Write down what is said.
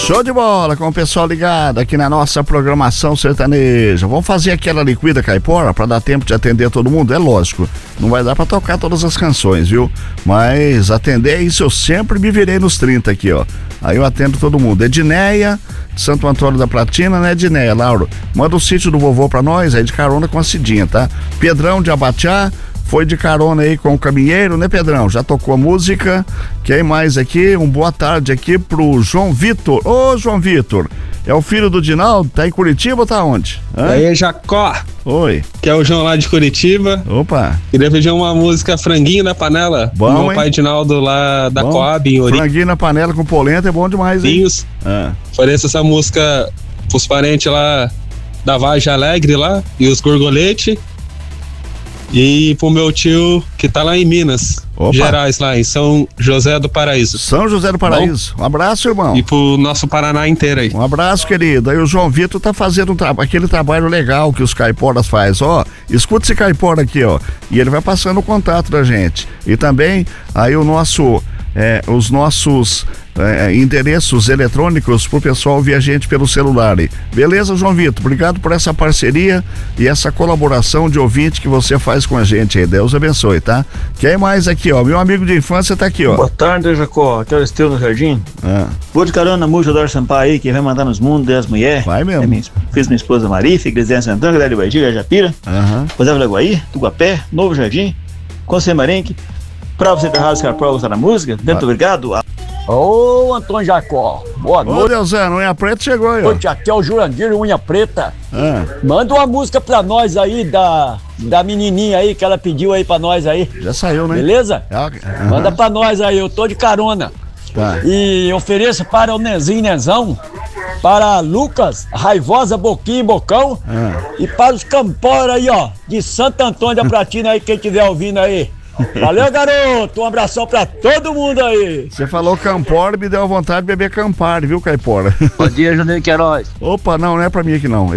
Show de bola com o pessoal ligado aqui na nossa programação sertaneja. Vamos fazer aquela liquida caipora para dar tempo de atender todo mundo? É lógico, não vai dar para tocar todas as canções, viu? Mas atender isso eu sempre me virei nos 30 aqui, ó. Aí eu atendo todo mundo. Edneia, de Santo Antônio da Platina, né, Edneia? Lauro, manda o sítio do vovô pra nós, aí de carona com a Cidinha, tá? Pedrão de Abatiá, foi de carona aí com o caminheiro, né, Pedrão? Já tocou a música. Quem mais aqui? Boa tarde aqui pro João Vitor. Ô, João Vitor, é o filho do Dinaldo? Tá em Curitiba ou tá onde? E aí, Jacó. Oi. Que é o João lá de Curitiba. Opa. Queria pedir uma música Franguinho na Panela. Bom, do meu pai Dinaldo lá da Coab, em Ori. Franguinho na panela com polenta é bom demais, hein? Ofereço essa música pros parentes lá da Vargem Alegre lá, e os Gorgolete. E pro meu tio que tá lá em Minas Gerais, lá em São José do Paraíso. São José do Paraíso. Um abraço, irmão. E pro nosso Paraná inteiro aí. Um abraço, querido. Aí o João Vitor tá fazendo aquele trabalho legal que os caiporas faz, ó. Escuta esse caipora aqui, ó. E ele vai passando o contato da gente. E também aí os nossos endereços eletrônicos pro pessoal ouvir a gente pelo celular aí. Beleza, João Vitor? Obrigado por essa parceria e essa colaboração de ouvinte que você faz com a gente aí. Deus abençoe, tá? Quem mais aqui, ó? Meu amigo de infância tá aqui, ó. Boa tarde, Jacó. Aqui é o Esteu no Jardim. Vou de carona na música do Ar Sampaio aí, que vai mandar nos mundos das mulheres. Vai mesmo. Fiz minha esposa Marife, Igreja Santana, Galera de Baixinha, Japira, José Lagoaí, Tuguapé, Novo Jardim, Conselho Marenque. Pra você da Rádio Scarpol gostar da música, muito obrigado. Ô, Antônio Jacó, boa noite. Ô, Deusano, Unha Preta chegou aí, ó. Noite, aqui é o Jurandir Unha Preta. Manda uma música pra nós aí da menininha aí que ela pediu aí pra nós aí. Já saiu, né? Beleza? Manda pra nós aí, eu tô de carona. Tá. E ofereço para o Nezão, para Lucas, Raivosa, Boquinha e Bocão, e para os Campora aí, ó, de Santo Antônio da Platina aí, quem estiver ouvindo aí. Valeu, garoto, um abração pra todo mundo aí. Você falou Campora, me deu vontade de beber Campari, viu, caipora? Bom dia, Juninho Queiroz. Opa, não é pra mim aqui não.